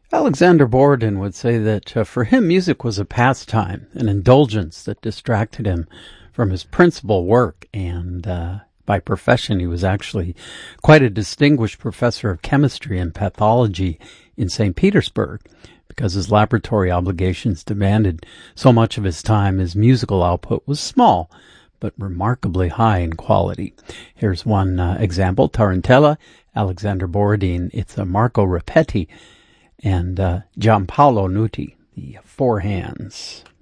Alexander Borodin would say that for him, music was a pastime, an indulgence that distracted him from his principal work. And by profession, he was actually quite a distinguished professor of chemistry and pathology in St. Petersburg. Because his laboratory obligations demanded so much of his time, his musical output was small, but remarkably high in quality. Here's one example, Tarantella, Alexander Borodin. It's a Marco Rapetti and Giampaolo Nuti, the Four Hands.